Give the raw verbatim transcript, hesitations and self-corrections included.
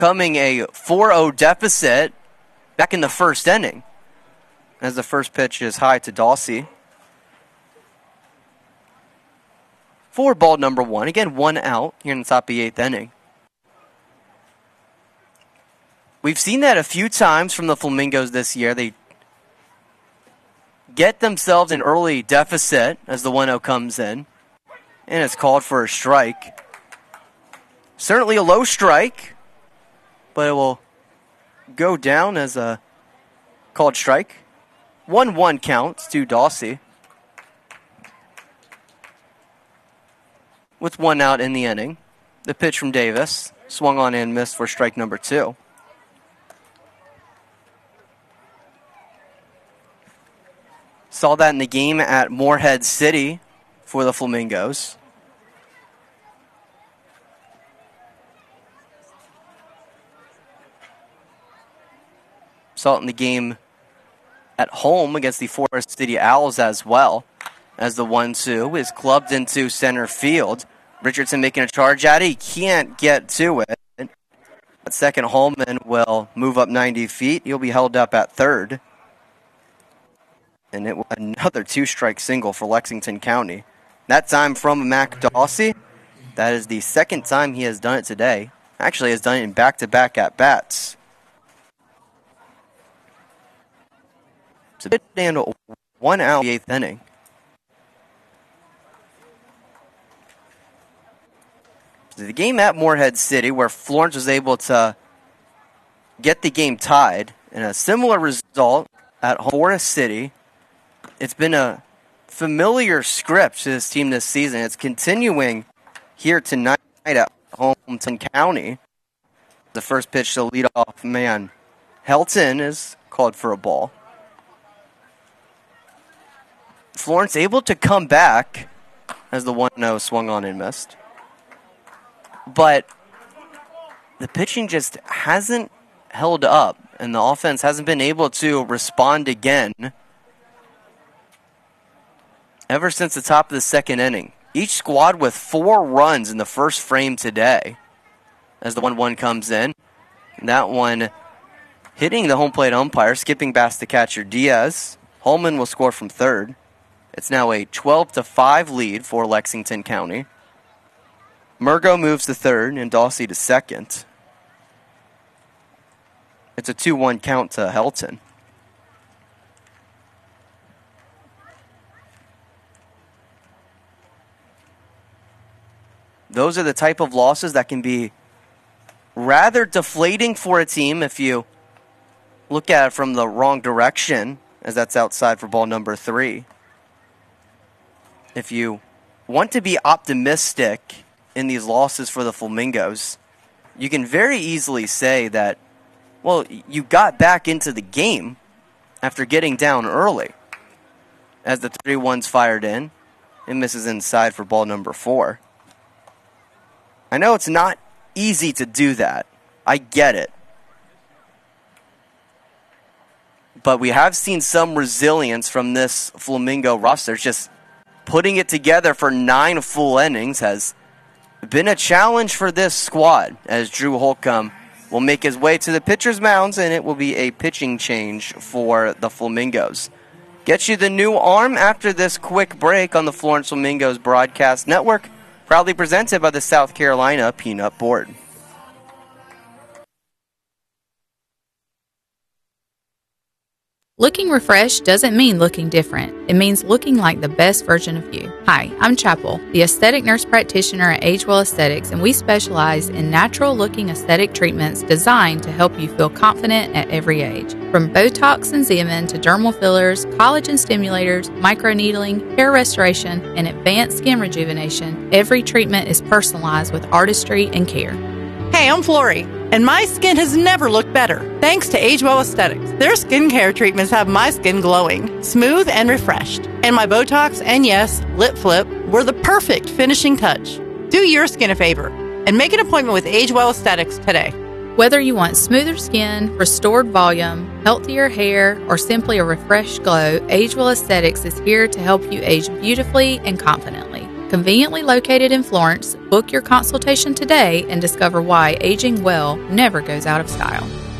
overcoming a four oh deficit back in the first inning. As the first pitch is high to Dawsey. For ball number one. Again, one out here in the top of the eighth inning. We've seen that a few times from the Flamingos this year. They get themselves an early deficit as the one oh comes in. And it's called for a strike. Certainly a low strike, but it will go down as a called strike. one one counts to Dawsey. With one out in the inning. The pitch from Davis. Swung on and missed for strike number two. Saw that in the game at Morehead City for the Flamingos. Saw it in the game at home against the Forest City Owls as well, as the one two is clubbed into center field. Richardson making a charge at it. He can't get to it. At second, Holman will move up ninety feet. He'll be held up at third. And it was another two-strike single for Lexington County. That time from Mac Dawsey. That is the second time he has done it today. Actually, has done it in back-to-back at-bats. It's a bit and one out in the eighth inning. So the game at Morehead City, where Florence was able to get the game tied, and a similar result at Forest City. It's been a familiar script to this team this season. It's continuing here tonight at Hometown County. The first pitch to leadoff man Helton is called for a ball. Florence able to come back as the one oh swung on and missed. But the pitching just hasn't held up, and the offense hasn't been able to respond again ever since the top of the second inning. Each squad with four runs in the first frame today as the one one comes in. And that one hitting the home plate umpire, skipping past the catcher Diaz. Holman will score from third. It's now a twelve to five lead for Lexington County. Murgo moves to third and Dawsey to second. It's a two one count to Helton. Those are the type of losses that can be rather deflating for a team if you look at it from the wrong direction, as that's outside for ball number three. If you want to be optimistic in these losses for the Flamingos, you can very easily say that, well, you got back into the game after getting down early. As the three one's fired in, it misses inside for ball number four. I know it's not easy to do that. I get it. But we have seen some resilience from this Flamingo roster. Just putting it together for nine full innings has been a challenge for this squad, as Drew Holcomb will make his way to the pitcher's mounds, and it will be a pitching change for the Flamingos. Get you the new arm after this quick break on the Florence Flamingos Broadcast Network. Proudly presented by the South Carolina Peanut Board. Looking refreshed doesn't mean looking different. It means looking like the best version of you. Hi, I'm Chapel, the aesthetic nurse practitioner at Agewell Aesthetics, and we specialize in natural-looking aesthetic treatments designed to help you feel confident at every age. From Botox and Xeomin to dermal fillers, collagen stimulators, microneedling, hair restoration, and advanced skin rejuvenation, every treatment is personalized with artistry and care. Hey, I'm Flory, and my skin has never looked better, thanks to Agewell Aesthetics. Their skincare treatments have my skin glowing, smooth, and refreshed. And my Botox and, yes, lip flip were the perfect finishing touch. Do your skin a favor and make an appointment with Agewell Aesthetics today. Whether you want smoother skin, restored volume, healthier hair, or simply a refreshed glow, Agewell Aesthetics is here to help you age beautifully and confidently. Conveniently located in Florence, book your consultation today and discover why aging well never goes out of style.